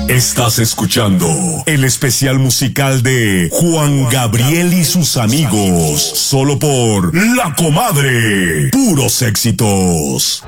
Estás escuchando el especial musical de Juan Gabriel y sus amigos, solo por La Comadre. Puros éxitos.